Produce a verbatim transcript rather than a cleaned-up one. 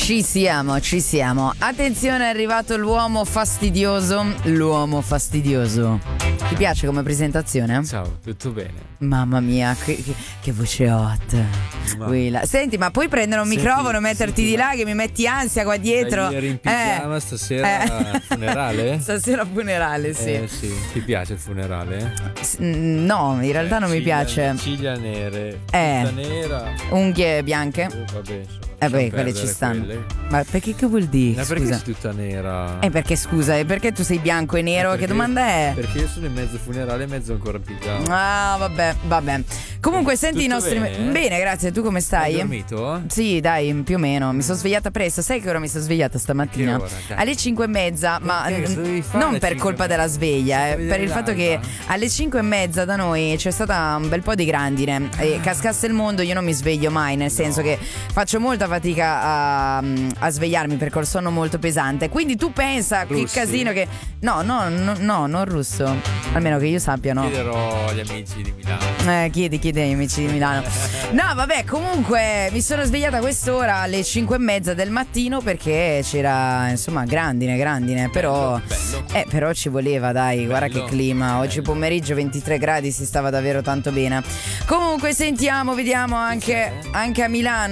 Ci siamo, ci siamo. Attenzione, è arrivato l'uomo fastidioso. L'uomo fastidioso. Ti piace come presentazione? Ciao, tutto bene? Mamma mia, che, che, che voce hot. Quella. Senti, ma puoi prendere un Senti, microfono, metterti senti, di là che mi metti ansia qua dietro? Ieri in pigiama, eh. stasera eh. funerale? Stasera funerale, sì. Eh, sì. Ti piace il funerale? S- No, in realtà eh, non mi ciglia, piace. Ciglia nere, Eh. tutta nera. Unghie bianche? Oh, vabbè, insomma, Eh beh, lasciamo quelle ci perdere stanno. quelle. Ma perché che vuol dire? Ma perché Scusa. sei tutta nera? Eh perché scusa, e perché tu sei bianco e nero? Perché- Che domanda è? Perché io sono in mezzo funerale e mezzo ancora in pigiama. Ah, vabbè, vabbè. Comunque, senti i Tutto nostri. bene? Bene, grazie. Tu come stai? Hai dormito? Sì, dai, più o meno. Mi sono svegliata presto. Sai che ora mi sono svegliata stamattina? Che ora? Dai. Alle cinque e mezza, ma Perché? Cosa dovevi fare non alle per cinque colpa e della mezza? sveglia, eh, Dovevi per il vedere fatto che l'alba? alle cinque e mezza da noi c'è stata un bel po' di grandine. E cascasse il mondo, io non mi sveglio mai, nel senso che faccio molta fatica a, a svegliarmi perché ho il sonno molto pesante. Quindi tu pensa Russi? che casino che. No, no, no, no, non russo. Almeno che io sappia, no. Chiederò agli amici di Milano. Eh, chiedi, chiedi agli amici di Milano. No, vabbè, comunque mi sono svegliata a quest'ora alle cinque e mezza del mattino perché c'era, insomma, grandine, grandine. Però, bello. eh, però ci voleva, dai, guarda Bello, che clima. Oggi bello. pomeriggio ventitré gradi, si stava davvero tanto bene. Comunque sentiamo, vediamo anche, anche a Milano.